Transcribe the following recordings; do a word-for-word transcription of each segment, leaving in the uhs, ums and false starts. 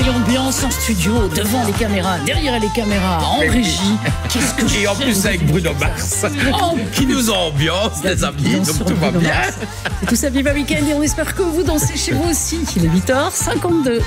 L'ambiance en studio, devant les caméras, derrière les caméras, en régie. Qu'est-ce que Et en plus avec Bruno Mars, oh, qui nous ambiance, les amis, donc tout va bien. Et tout ça, Viva Weekend, et on espère que vous dansez chez vous aussi. Il est huit heures cinquante-deux.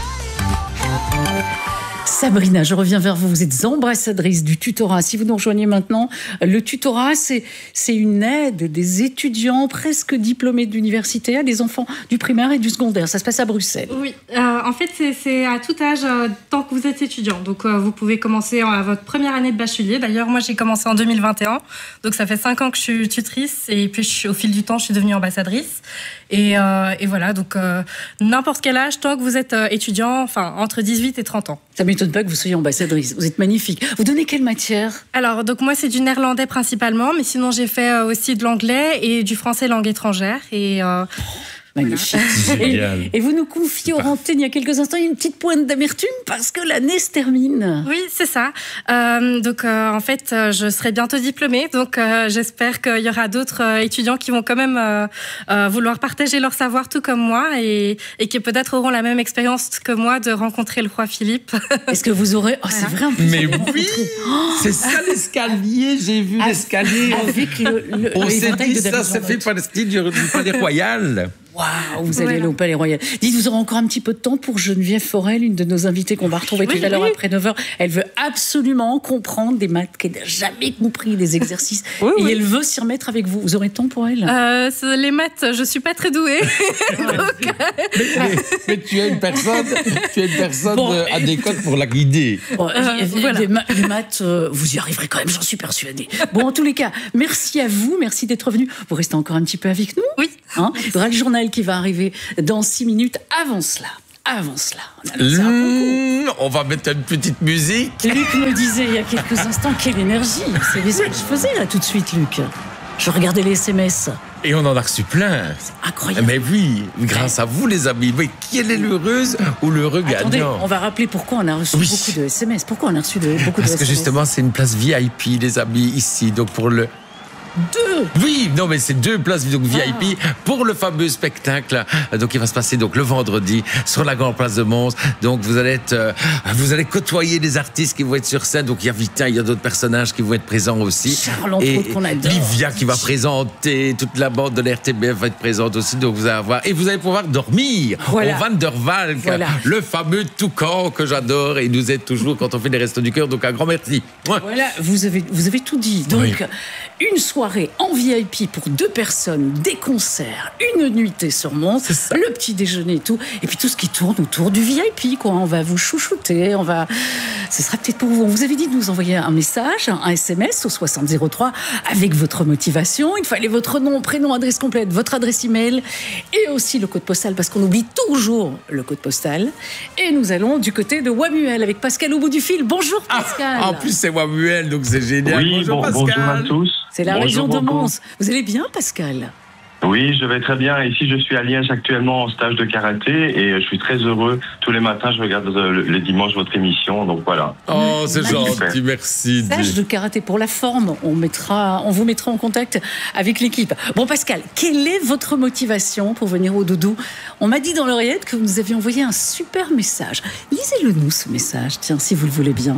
Sabrina, je reviens vers vous. Vous êtes ambassadrice du tutorat. Si vous nous rejoignez maintenant, le tutorat, c'est, c'est une aide des étudiants presque diplômés d'université à des enfants du primaire et du secondaire. Ça se passe à Bruxelles. Oui, euh, en fait, c'est, c'est à tout âge, euh, tant que vous êtes étudiant. Donc, euh, vous pouvez commencer à votre première année de bachelier. D'ailleurs, moi, j'ai commencé en deux mille vingt et un. Donc, ça fait cinq ans que je suis tutrice. Et puis, je suis, au fil du temps, je suis devenue ambassadrice. Et, euh, et voilà, donc, euh, n'importe quel âge, tant que vous êtes euh, étudiant, enfin, entre dix-huit et trente ans. Ça ne m'étonne pas que vous soyez ambassadrice. Vous êtes magnifique. Vous donnez quelle matière ? Alors, donc moi, c'est du néerlandais principalement, mais sinon, j'ai fait euh, aussi de l'anglais et du français langue étrangère. Et... Euh, Magnifique. Et, et vous nous confiez aux antennes il y a quelques instants une petite pointe d'amertume parce que l'année se termine. Oui, c'est ça. Euh, donc euh, en fait, euh, je serai bientôt diplômée, donc euh, j'espère qu'il y aura d'autres euh, étudiants qui vont quand même euh, euh, vouloir partager leur savoir tout comme moi et, et qui peut-être auront la même expérience que moi de rencontrer le roi Philippe. Est-ce que vous aurez... Oh, c'est vrai en plus. Mais oui, oh, c'est ça l'escalier, j'ai vu avec, l'escalier. Avec le, le, on s'est dit ça, c'est fait par le style du Palais Royal. Waouh, vous allez voilà. aller au Palais Royal. Dites, vous aurez encore un petit peu de temps pour Geneviève Forel, une de nos invitées qu'on va retrouver oui, tout à l'heure oui. après neuf heures. Elle veut absolument comprendre des maths qu'elle n'a jamais compris, des exercices. Oui, et oui. elle veut s'y remettre avec vous. Vous aurez le temps pour elle ? euh, Les maths, je ne suis pas très douée. Donc... mais, mais, mais tu es une personne, tu es une personne bon, euh, adéquate pour la guider. Bon, euh, voilà. les, les maths, euh, vous y arriverez quand même, j'en suis persuadée. Bon, en tous les cas, merci à vous, merci d'être venu. Vous restez encore un petit peu avec nous ? Oui. Hein, il y aura le journal qui va arriver dans six minutes. Avant cela, avant cela, on a lancé mmh, un on va mettre une petite musique. Luc me disait il y a quelques instants, quelle énergie. C'est ce que je faisais là tout de suite, Luc. Je regardais les S M S. Et on en a reçu plein. C'est incroyable. Mais oui, grâce à vous les amis. Mais quelle est l'heureuse ou l'heureux gagnant ? Attendez, on va rappeler pourquoi on a reçu oui. beaucoup de S M S. Pourquoi on a reçu de, beaucoup Parce de S M S ? Parce que justement, c'est une place V I P, les amis, ici. Donc pour le... Deux. Oui, non mais c'est deux places donc V I P ah. pour le fameux spectacle. Donc il va se passer donc le vendredi sur la grande place de Mons. Donc vous allez être, euh, vous allez côtoyer des artistes qui vont être sur scène. Donc il y a Vita, il y a d'autres personnages qui vont être présents aussi. Charles et qu'on adore. Livia qui va présenter, toute la bande de l'R T B F va être présente aussi. Donc vous allez avoir et vous allez pouvoir dormir voilà. au Van der Valk, voilà. le fameux toucan que j'adore et il nous aide toujours quand on fait les Restos du Cœur. Donc un grand merci. Ouais. Voilà, vous avez vous avez tout dit. Donc oui. une soirée en V I P pour deux personnes, des concerts, une nuitée sur Mons, le petit déjeuner et tout, et puis tout ce qui tourne autour du V I P, quoi. On va vous chouchouter, on va... Ce sera peut-être pour vous. On vous avait dit de nous envoyer un message, un S M S au soixante zéro trois avec votre motivation. Il fallait votre nom, prénom, adresse complète, votre adresse email et aussi le code postal, parce qu'on oublie toujours le code postal. Et nous allons du côté de Wamuel avec Pascal au bout du fil. Bonjour Pascal. Ah, en plus c'est Wamuel, donc c'est génial. Oui, bonjour bon, Pascal. Bonjour à tous. C'est la bonjour, région de bonjour. Mons. Vous allez bien, Pascal ? Oui, je vais très bien. Ici, je suis à Liège actuellement en stage de karaté et je suis très heureux. Tous les matins, je regarde les dimanches votre émission, donc voilà. Oh, c'est gentil, merci. Stage de karaté pour la forme. On mettra, on vous mettra en contact avec l'équipe. Bon, Pascal, quelle est votre motivation pour venir au doudou ? On m'a dit dans l'oreillette que vous nous aviez envoyé un super message. Lisez-le nous, ce message, tiens, si vous le voulez bien.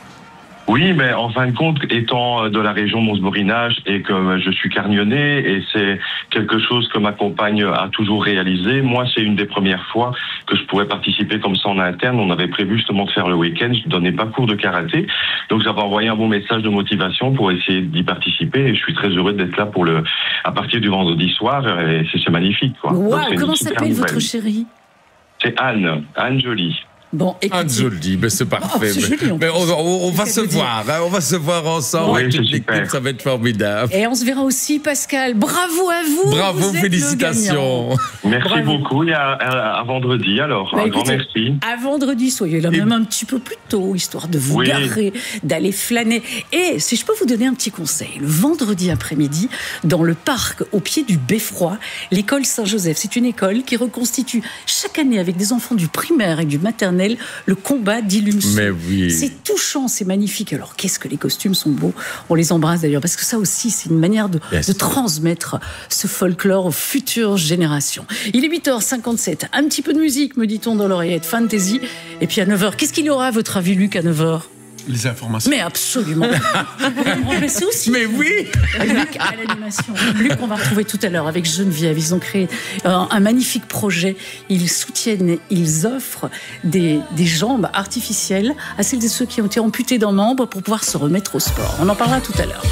Oui, mais en fin de compte, étant de la région Mons-Borinage et que je suis carnionnais et c'est quelque chose que ma compagne a toujours réalisé, moi c'est une des premières fois que je pourrais participer comme ça en interne. On avait prévu justement de faire le week-end, je ne donnais pas cours de karaté, donc j'avais envoyé un bon message de motivation pour essayer d'y participer et je suis très heureux d'être là pour le, à partir du vendredi soir et c'est, c'est magnifique, quoi. Wow, comment s'appelle nouvelle. votre chérie ? C'est Anne, Anne Jolie. Bon, écoutez... Ah, joli, mais c'est parfait. Oh, c'est joli, mais on, on, on va se voir, hein, on va se voir ensemble oui, avec toute l'équipe, ça va être formidable. Et on se verra aussi, Pascal. Bravo à vous. Bravo, vous félicitations. Merci Bravo. beaucoup. Il y a à, à vendredi, alors. Bah, un écoutez, grand merci. À vendredi, soyez là Et... même un petit peu plus tôt, histoire de vous oui. garer, d'aller flâner. Et si je peux vous donner un petit conseil, le vendredi après-midi, dans le parc au pied du Beffroi, l'école Saint-Joseph, c'est une école qui reconstitue chaque année avec des enfants du primaire et du maternel éternel, le combat d'Ilumsu. Mais oui. C'est touchant, c'est magnifique. Alors, qu'est-ce que les costumes sont beaux. On les embrasse d'ailleurs, parce que ça aussi, c'est une manière de, yes. de transmettre ce folklore aux futures générations. Il est huit heures cinquante-sept. Un petit peu de musique, me dit-on dans l'oreillette, fantasy. Et puis à neuf heures, qu'est-ce qu'il y aura à votre avis, Luc, à neuf heures? Les informations. Mais absolument. Vous pouvez me remplacer aussi. Mais oui. Luc à l'animation. Luc, on va retrouver tout à l'heure avec Geneviève. Ils ont créé un, un magnifique projet. Ils soutiennent, ils offrent des, des jambes artificielles à celles et ceux qui ont été amputés d'un membre pour pouvoir se remettre au sport. On en parlera tout à l'heure.